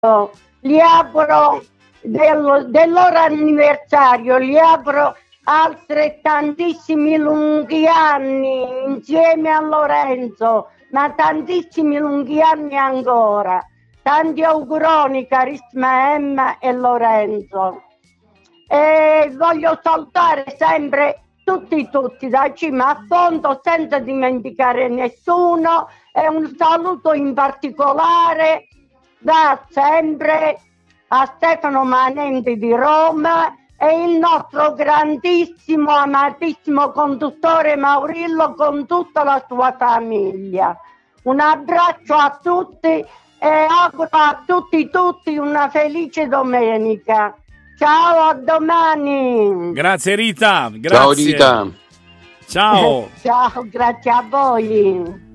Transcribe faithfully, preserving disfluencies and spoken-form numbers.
gli auguro del, del loro anniversario, gli auguro altrettantissimi lunghi anni insieme a Lorenzo, ma tantissimi lunghi anni ancora. Tanti auguroni carissima Emma e Lorenzo. E voglio salutare sempre tutti tutti da cima a fondo senza dimenticare nessuno, e un saluto in particolare da sempre a Stefano Manenti di Roma e il nostro grandissimo, amatissimo conduttore Maurillo con tutta la sua famiglia. Un abbraccio a tutti e auguro a tutti tutti una felice domenica. Ciao, a domani. Grazie Rita, grazie. Ciao Rita. Ciao. Ciao, grazie a voi.